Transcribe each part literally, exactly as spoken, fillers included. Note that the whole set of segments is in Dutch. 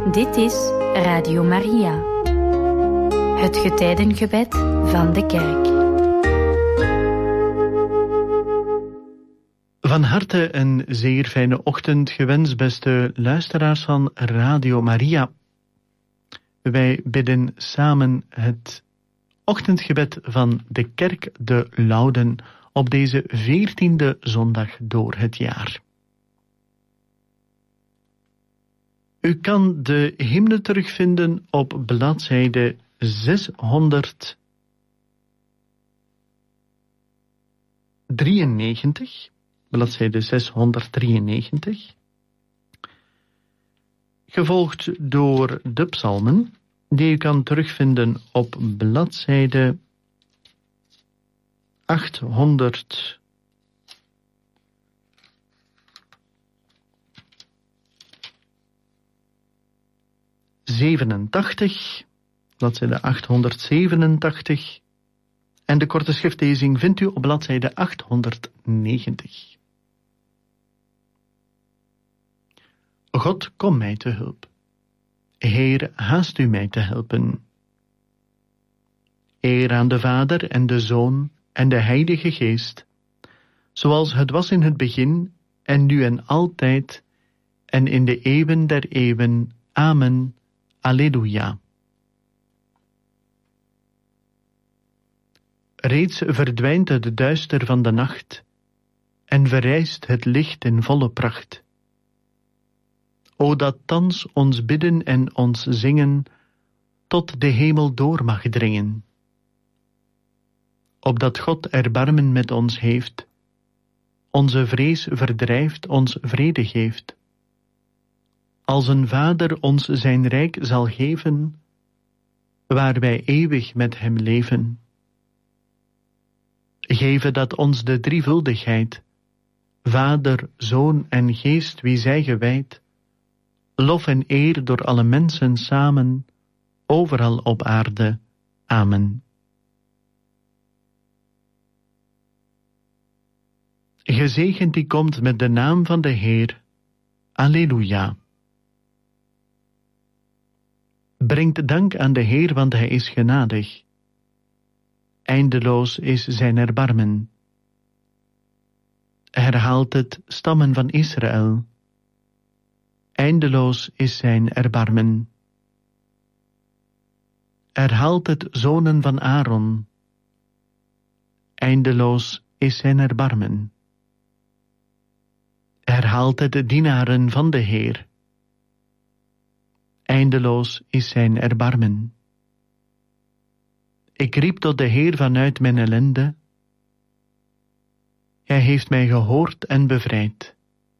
Dit is Radio Maria, het getijdengebed van de kerk. Van harte een zeer fijne ochtend gewenst, beste luisteraars van Radio Maria. Wij bidden samen het ochtendgebed van de kerk de Louden op deze veertiende zondag door het jaar. U kan de hymne terugvinden op bladzijde zeshonderddrieënnegentig. Bladzijde zeshonderddrieënnegentig. Gevolgd door de psalmen, die u kan terugvinden op bladzijde achthonderdzevenentachtig, bladzijde achthonderdzevenentachtig, en de korte schriftlezing vindt u op bladzijde achthonderdnegentig. God, kom mij te hulp. Heer, haast u mij te helpen. Eer aan de Vader en de Zoon en de Heilige Geest, zoals het was in het begin, en nu en altijd, en in de eeuwen der eeuwen. Amen. Alleluia. Reeds verdwijnt het duister van de nacht, en verrijst het licht in volle pracht. O dat thans ons bidden en ons zingen tot de hemel door mag dringen. Opdat God erbarmen met ons heeft, onze vrees verdrijft, ons vrede geeft. Als een vader ons zijn rijk zal geven, waar wij eeuwig met hem leven. Geven dat ons de drievuldigheid, Vader, Zoon en Geest, wie zij gewijd, lof en eer door alle mensen samen, overal op aarde. Amen. Gezegend die komt met de naam van de Heer. Alleluia. Brengt dank aan de Heer, want hij is genadig. Eindeloos is zijn erbarmen. Herhaalt het, stammen van Israël. Eindeloos is zijn erbarmen. Herhaalt het, zonen van Aaron. Eindeloos is zijn erbarmen. Herhaalt het, dienaren van de Heer. Eindeloos is zijn erbarmen. Ik riep tot de Heer vanuit mijn ellende. Hij heeft mij gehoord en bevrijd.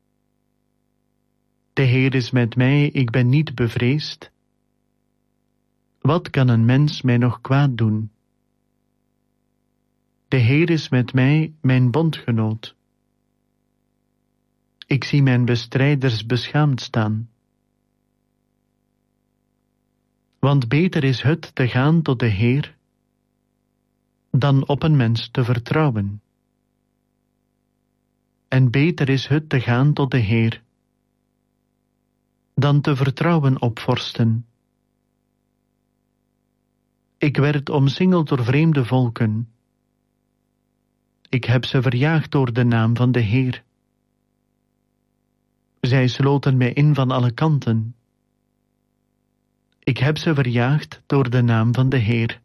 De Heer is met mij, ik ben niet bevreesd. Wat kan een mens mij nog kwaad doen? De Heer is met mij, mijn bondgenoot. Ik zie mijn bestrijders beschaamd staan. Want beter is het te gaan tot de Heer, dan op een mens te vertrouwen. En beter is het te gaan tot de Heer, dan te vertrouwen op vorsten. Ik werd omsingeld door vreemde volken. Ik heb ze verjaagd door de naam van de Heer. Zij sloten mij in van alle kanten. Ik heb ze verjaagd door de naam van de Heer.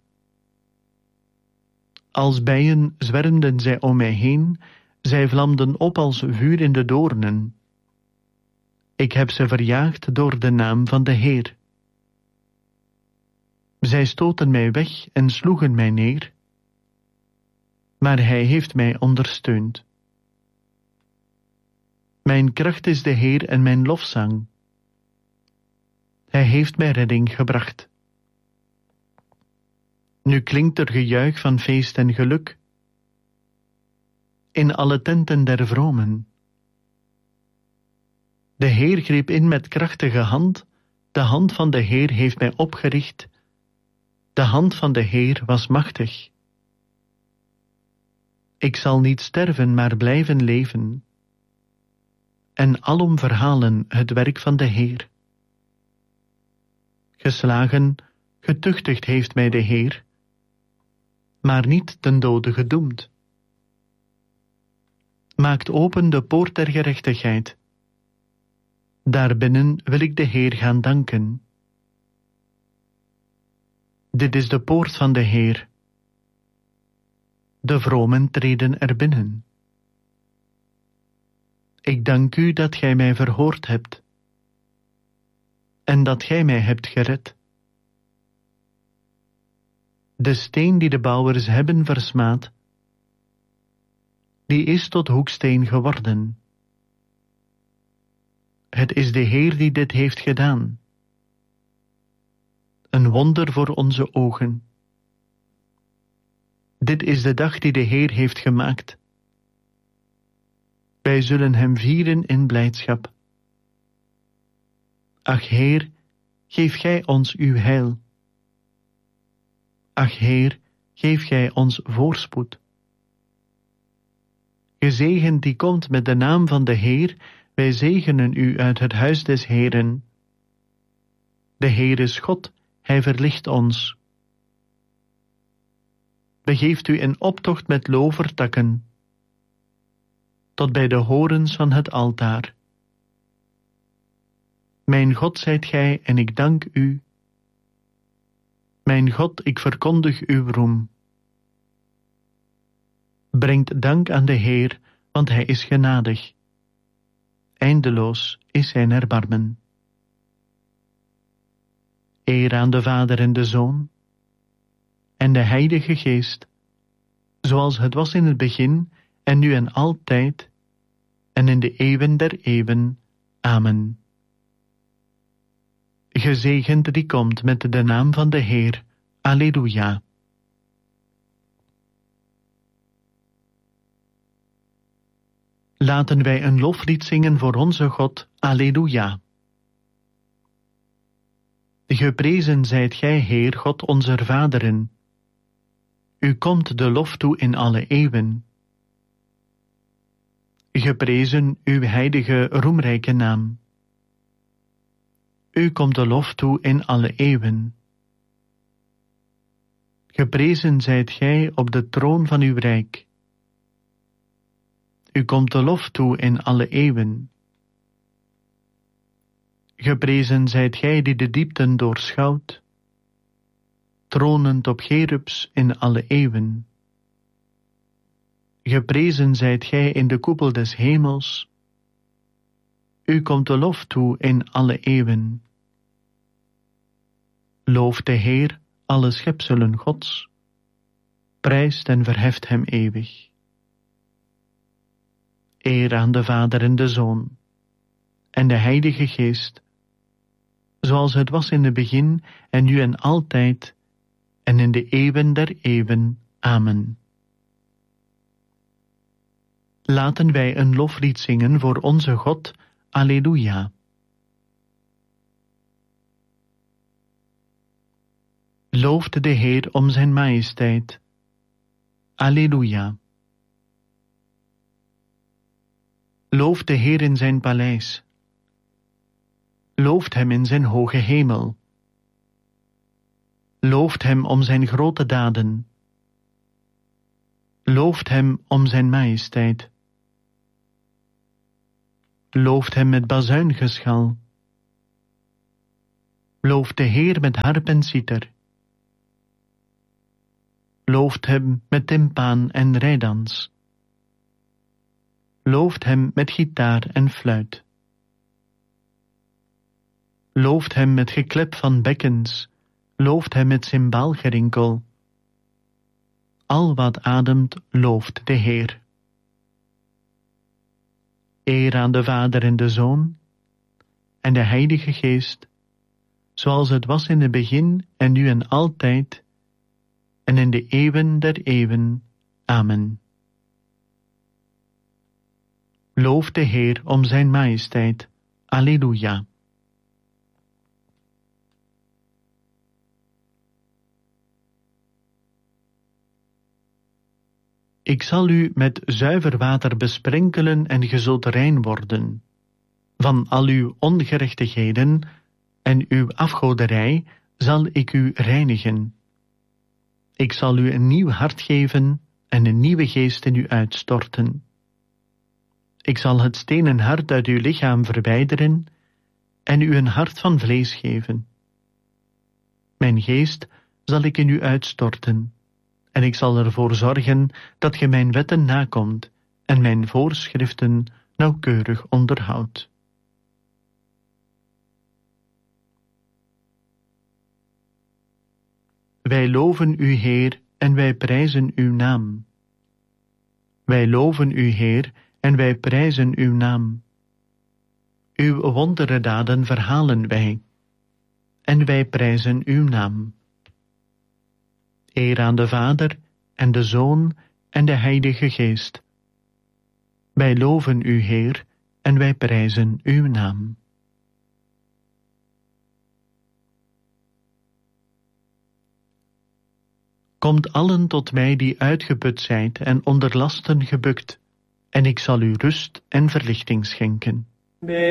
Als bijen zwermden zij om mij heen, zij vlamden op als vuur in de doornen. Ik heb ze verjaagd door de naam van de Heer. Zij stoten mij weg en sloegen mij neer, maar hij heeft mij ondersteund. Mijn kracht is de Heer en mijn lofzang. Hij heeft mij redding gebracht. Nu klinkt er gejuich van feest en geluk in alle tenten der vromen. De Heer greep in met krachtige hand, de hand van de Heer heeft mij opgericht, de hand van de Heer was machtig. Ik zal niet sterven, maar blijven leven, en alom verhalen het werk van de Heer. Geslagen, getuchtigd heeft mij de Heer, maar niet ten dode gedoemd. Maakt open de poort der gerechtigheid. Daarbinnen wil ik de Heer gaan danken. Dit is de poort van de Heer. De vromen treden er binnen. Ik dank u dat gij mij verhoord hebt en dat gij mij hebt gered. De steen die de bouwers hebben versmaad, die is tot hoeksteen geworden. Het is de Heer die dit heeft gedaan. Een wonder voor onze ogen. Dit is de dag die de Heer heeft gemaakt. Wij zullen hem vieren in blijdschap. Ach Heer, geef gij ons uw heil. Ach Heer, geef gij ons voorspoed. Gezegend die komt met de naam van de Heer, wij zegenen u uit het huis des Heeren. De Heer is God, hij verlicht ons. Begeeft u in optocht met lovertakken, tot bij de horens van het altaar. Mijn God zijt gij en ik dank u. Mijn God, ik verkondig uw roem. Brengt dank aan de Heer, want hij is genadig. Eindeloos is zijn erbarmen. Eer aan de Vader en de Zoon en de Heilige Geest, zoals het was in het begin en nu en altijd en in de eeuwen der eeuwen. Amen. Gezegend die komt met de naam van de Heer. Alleluia. Laten wij een loflied zingen voor onze God. Alleluia. Geprezen zijt gij, Heer, God onzer vaderen. U komt de lof toe in alle eeuwen. Geprezen uw heilige, roemrijke naam. U komt de lof toe in alle eeuwen. Geprezen zijt gij op de troon van uw rijk. U komt de lof toe in alle eeuwen. Geprezen zijt gij die de diepten doorschouwt, tronend op Cherubs in alle eeuwen. Geprezen zijt gij in de koepel des hemels. U komt de lof toe in alle eeuwen. Looft de Heer, alle schepselen Gods. Prijst en verheft hem eeuwig. Eer aan de Vader en de Zoon en de Heilige Geest, zoals het was in het begin en nu en altijd en in de eeuwen der eeuwen. Amen. Laten wij een loflied zingen voor onze God. Alleluia. Looft de Heer om zijn majesteit. Alleluia. Looft de Heer in zijn paleis. Looft hem in zijn hoge hemel. Looft hem om zijn grote daden. Looft hem om zijn majesteit. Looft hem met bazuingeschal. Looft de Heer met harp en citer. Looft hem met timpaan en rijdans. Looft hem met gitaar en fluit. Looft hem met geklep van bekkens. Looft hem met cymbaalgerinkel. Al wat ademt, looft de Heer. Eer aan de Vader en de Zoon en de Heilige Geest, zoals het was in het begin en nu en altijd en in de eeuwen der eeuwen. Amen. Loof de Heer om zijn majesteit. Alleluia. Ik zal u met zuiver water besprenkelen en ge zult rein worden. Van al uw ongerechtigheden en uw afgoderij zal ik u reinigen. Ik zal u een nieuw hart geven en een nieuwe geest in u uitstorten. Ik zal het stenen hart uit uw lichaam verwijderen en u een hart van vlees geven. Mijn geest zal ik in u uitstorten, en ik zal ervoor zorgen dat ge mijn wetten nakomt en mijn voorschriften nauwkeurig onderhoudt. Wij loven u, Heer, en wij prijzen uw naam. Wij loven u, Heer, en wij prijzen uw naam. Uw wonderdaden verhalen wij, en wij prijzen uw naam. Eer aan de Vader, en de Zoon, en de Heilige Geest. Wij loven u, Heer, en wij prijzen uw naam. Komt allen tot mij die uitgeput zijt en onder lasten gebukt, en ik zal u rust en verlichting schenken.